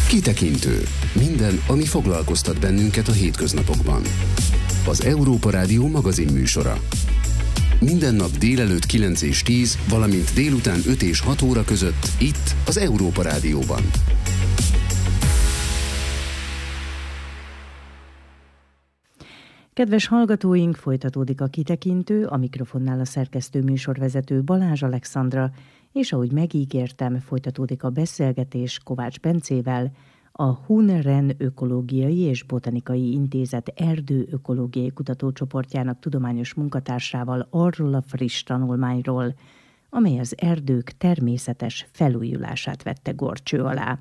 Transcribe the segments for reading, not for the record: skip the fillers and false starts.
Kitekintő. Minden, ami foglalkoztat bennünket a hétköznapokban. Az Európa Rádió magazin műsora. Minden nap délelőtt 9 és 10, valamint délután 5 és 6 óra között itt az Európa Rádióban. Kedves hallgatóink, folytatódik a Kitekintő, a mikrofonnál a szerkesztő műsorvezető Balázs Alexandra, és ahogy megígértem, folytatódik a beszélgetés Kovács Bencével, a Hun-Ren Ökológiai és Botanikai Intézet erdőökológiai kutatócsoportjának tudományos munkatársával arról a friss tanulmányról, amely az erdők természetes felújulását vette górcső alá.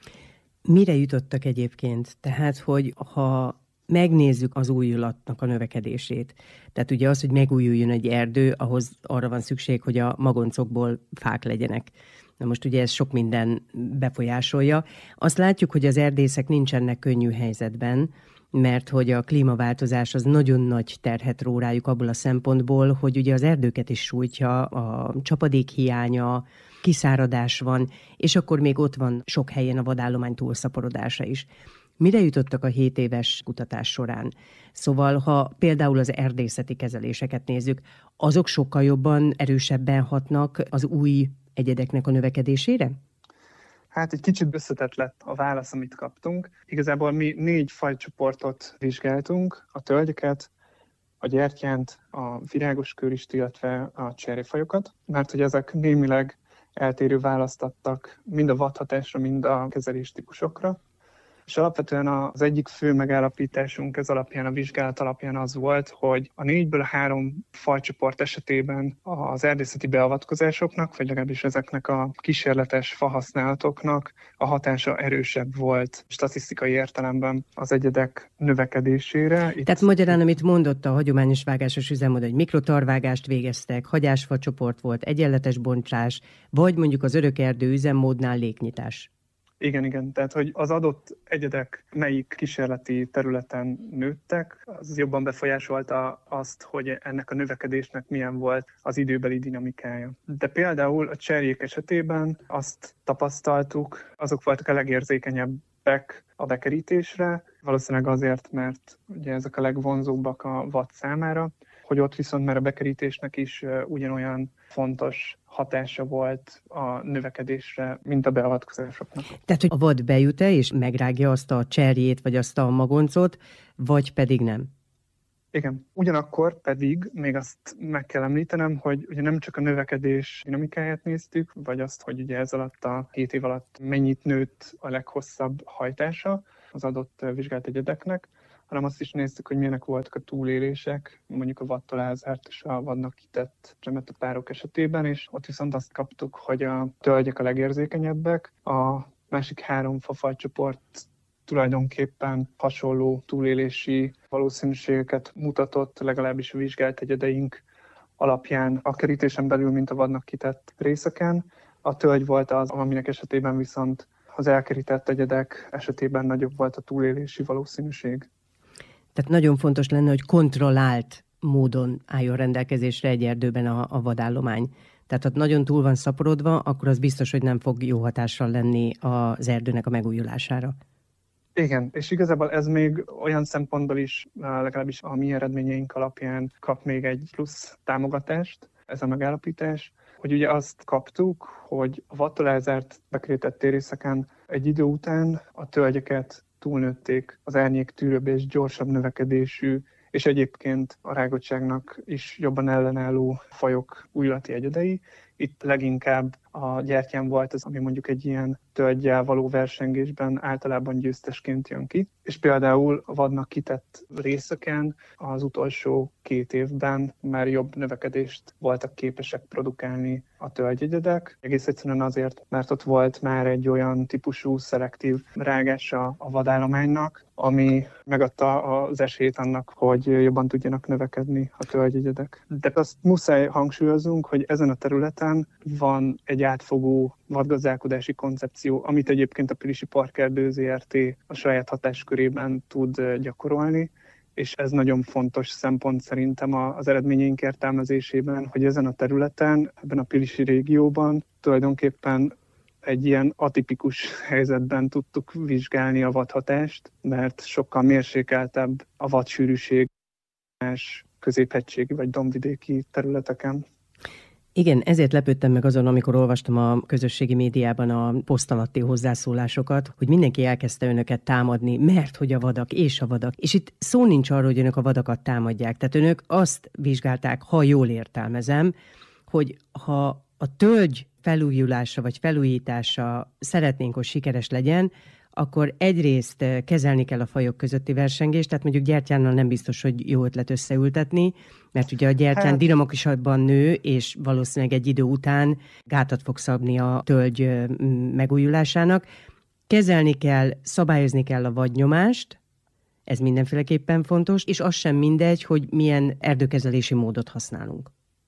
Mire jutottak egyébként? Tehát, hogy ha megnézzük az újulatnak a növekedését. Tehát ugye az, hogy megújuljon egy erdő, ahhoz arra van szükség, hogy a magoncokból fák legyenek. Na most ugye ez sok minden befolyásolja. Azt látjuk, hogy az erdészek nincsenek könnyű helyzetben, mert hogy a klímaváltozás az nagyon nagy terhet ró rájuk abból a szempontból, hogy ugye az erdőket is sújtja, a csapadék hiánya, kiszáradás van, és akkor még ott van sok helyen a vadállomány túlszaporodása is. Mire jutottak a 7 éves kutatás során? Szóval, ha például az erdészeti kezeléseket nézzük, azok sokkal jobban, erősebben hatnak az új egyedeknek a növekedésére? Hát egy kicsit összetett lett a válasz, amit kaptunk. Igazából mi 4 fajcsoportot vizsgáltunk, a tölgyeket, a gyertyánt, a virágos kőrist, illetve a cserjefajokat, mert hogy ezek némileg eltérő választ adtak mind a vadhatásra, mind a kezeléstípusokra. És alapvetően az egyik fő megállapításunk ez alapján, a vizsgálat alapján az volt, hogy a 4-ből 3 fajcsoport esetében az erdészeti beavatkozásoknak, vagy legalábbis ezeknek a kísérletes fahasználatoknak a hatása erősebb volt statisztikai értelemben az egyedek növekedésére. Tehát magyarán, amit mondott a hagyományos vágásos üzemmód, hogy mikrotarvágást végeztek, hagyásfa csoport volt, egyenletes bontsás, vagy mondjuk az örökerdő üzemmódnál léknyitás. Igen. Tehát, hogy az adott egyedek melyik kísérleti területen nőttek, az jobban befolyásolta azt, hogy ennek a növekedésnek milyen volt az időbeli dinamikája. De például a cserjék esetében azt tapasztaltuk, azok voltak a legérzékenyebbek a bekerítésre, valószínűleg azért, mert ugye ezek a legvonzóbbak a vad számára, hogy ott viszont már a bekerítésnek is ugyanolyan fontos hatása volt a növekedésre, mint a beavatkozásoknak. Tehát, hogy a vad bejut-e és megrágja azt a cserjét, vagy azt a magoncot, vagy pedig nem? Igen. Ugyanakkor pedig még azt meg kell említenem, hogy ugye nem csak a növekedés dinamikáját néztük, vagy azt, hogy ugye ez alatt a 7 év alatt mennyit nőtt a leghosszabb hajtása az adott vizsgált egyedeknek, hanem azt is néztük, hogy milyenek voltak a túlélések, mondjuk a vadtól elzárt és a vadnak kitett csemetapárok esetében, és ott viszont azt kaptuk, hogy a tölgyek a legérzékenyebbek, a másik 3 fafajcsoport tulajdonképpen hasonló túlélési valószínűségeket mutatott, legalábbis a vizsgált egyedeink alapján a kerítésen belül, mint a vadnak kitett részeken. A tölgy volt az, aminek esetében viszont az elkerített egyedek esetében nagyobb volt a túlélési valószínűség. Tehát nagyon fontos lenne, hogy kontrollált módon álljon rendelkezésre egy erdőben a vadállomány. Tehát ha nagyon túl van szaporodva, akkor az biztos, hogy nem fog jó hatással lenni az erdőnek a megújulására. Igen, és igazából ez még olyan szempontból is, legalábbis a mi eredményeink alapján kap még egy plusz támogatást, ez a megállapítás, hogy ugye azt kaptuk, hogy a vadtól elzárt bekerített térrészeken egy idő után a tölgyeket túlnőtték az árnyéktűrőbb és gyorsabb növekedésű, és egyébként a rágottságnak is jobban ellenálló fajok újulati egyedei. Itt leginkább a gyertyán volt az, ami mondjuk egy ilyen tölggyel való versengésben általában győztesként jön ki. És például a vadnak kitett részeken az utolsó 2 évben már jobb növekedést voltak képesek produkálni a tölgyegyedek. Egész egyszerűen azért, mert ott volt már egy olyan típusú szelektív rágása a vadállománynak, ami megadta az esélyt annak, hogy jobban tudjanak növekedni a tölgyegyedek. De azt muszáj hangsúlyoznunk, hogy ezen a területen van egy átfogó vadgazdálkodási koncepció, amit egyébként a Pilisi Parkerdő Zrt. A saját hatáskörében tud gyakorolni, és ez nagyon fontos szempont szerintem az eredményeink értelmezésében, hogy ezen a területen, ebben a pilisi régióban tulajdonképpen egy ilyen atipikus helyzetben tudtuk vizsgálni a vadhatást, mert sokkal mérsékeltebb a vadsűrűség más középhegységi vagy dombvidéki területeken. Igen, ezért lepődtem meg azon, amikor olvastam a közösségi médiában a poszt alatti hozzászólásokat, hogy mindenki elkezdte önöket támadni, mert hogy a vadak és a vadak. És itt szó nincs arról, hogy önök a vadakat támadják. Tehát önök azt vizsgálták, ha jól értelmezem, hogy ha a tölgy felújulása vagy felújítása szeretnénk, hogy sikeres legyen, akkor egyrészt kezelni kell a fajok közötti versengést, tehát mondjuk gyertyánnal nem biztos, hogy jó ötlet összeültetni, mert ugye a gyertyán dinamikusabban nő, és valószínűleg egy idő után gátat fog szabni a tölgy megújulásának. Kezelni kell, szabályozni kell a vadnyomást, ez mindenféleképpen fontos, és az sem mindegy, hogy milyen erdőkezelési módot használunk.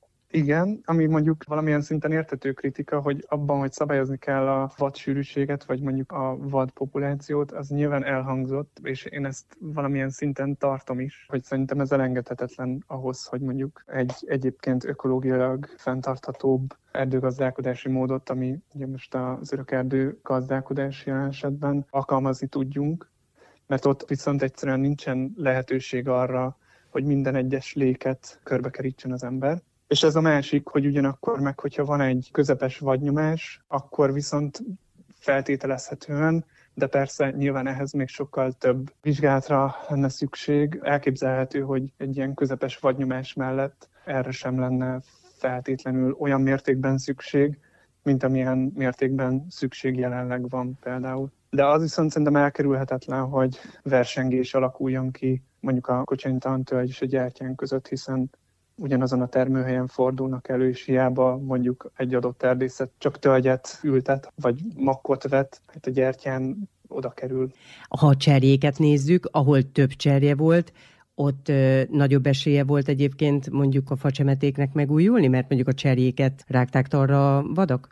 Igen, ami mondjuk valamilyen szinten érthető kritika, hogy abban, hogy szabályozni kell a vadsűrűséget, vagy mondjuk a vadpopulációt, az nyilván elhangzott, és én ezt valamilyen szinten tartom is, hogy szerintem ez elengedhetetlen ahhoz, hogy mondjuk egy egyébként ökológiailag fenntarthatóbb erdőgazdálkodási módot, ami ugye most az örökerdő gazdálkodási esetben alkalmazni tudjunk, mert ott viszont egyszerűen nincsen lehetőség arra, hogy minden egyes léket körbekerítsen az ember. És ez a másik, hogy ugyanakkor meg, hogyha van egy közepes vadnyomás, akkor viszont feltételezhetően, de persze nyilván ehhez még sokkal több vizsgálatra lenne szükség. Elképzelhető, hogy egy ilyen közepes vadnyomás mellett erre sem lenne feltétlenül olyan mértékben szükség, mint amilyen mértékben szükség jelenleg van például. De az viszont szerintem elkerülhetetlen, hogy versengés alakuljon ki mondjuk a kocsonytalan-tölgy és a gyertyán között, hiszen ugyanazon a termőhelyen fordulnak elő, és hiába mondjuk egy adott erdészet csak tölgyet ültet, vagy makkot vet, hát a gyertyán oda kerül. Ha a cserjéket nézzük, ahol több cserje volt, ott nagyobb esélye volt egyébként mondjuk a facsemetéknek megújulni, mert mondjuk a cserjéket rágták arra a vadak?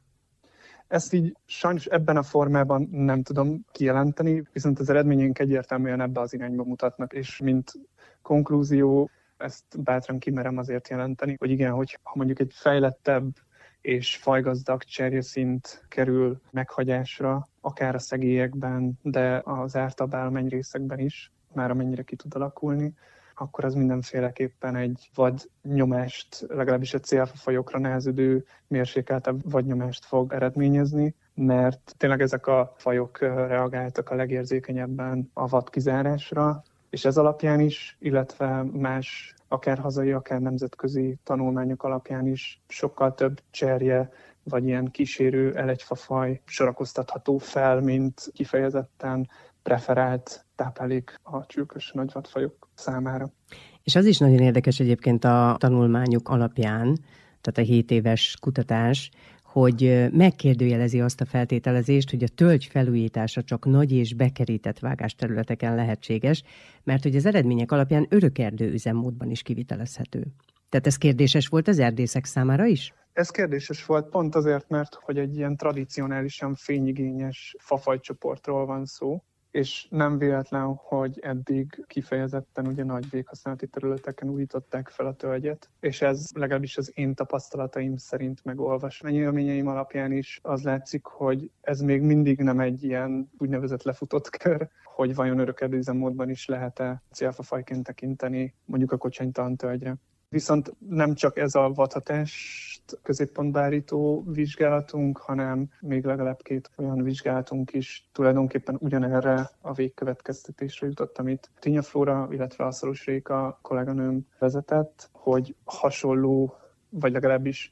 Ezt így sajnos ebben a formában nem tudom kijelenteni, viszont az eredményeink egyértelműen ebbe az irányba mutatnak, és mint konklúzió, ezt bátran kimerem azért jelenteni, hogy igen, hogy ha mondjuk egy fejlettebb és fajgazdag cserjeszint kerül meghagyásra, akár a szegélyekben, de az ártabb állományrészekben is, már amennyire ki tud alakulni, akkor az mindenféleképpen egy vadnyomást, legalábbis a célfafajokra nehezedő, mérsékeltebb vadnyomást fog eredményezni, mert tényleg ezek a fajok reagáltak a legérzékenyebben a vadkizárásra, és ez alapján is, illetve más, akár hazai, akár nemzetközi tanulmányok alapján is sokkal több cserje, vagy ilyen kísérő elegyfafaj sorakoztatható fel, mint kifejezetten preferált táplálék a csülkös nagyvadfajok számára. És az is nagyon érdekes egyébként a tanulmányuk alapján, tehát a 7 éves kutatás, hogy megkérdőjelezi azt a feltételezést, hogy a tölgy felújítása csak nagy és bekerített vágásterületeken lehetséges, mert hogy az eredmények alapján örökerdő üzemmódban is kivitelezhető. Tehát ez kérdéses volt az erdészek számára is? Ez kérdéses volt pont azért, mert hogy egy ilyen tradicionálisan fényigényes fafajcsoportról van szó, és nem véletlen, hogy eddig kifejezetten ugye nagy véghasználati területeken újították fel a tölgyet, és ez legalábbis az én tapasztalataim szerint megolvasva élményeim alapján is az látszik, hogy ez még mindig nem egy ilyen úgynevezett lefutott kör, hogy vajon örökerdő üzemmódban is lehet-e célfafajként tekinteni mondjuk a kocsonytalan tölgyre. Viszont nem csak ez a vadhatást középpontba állító vizsgálatunk, hanem még legalább 2 olyan vizsgálatunk is tulajdonképpen ugyanerre a végkövetkeztetésre jutott, amit Tinya Flóra, illetve Aszalós Réka kolléganőm vezetett, hogy hasonló, vagy legalábbis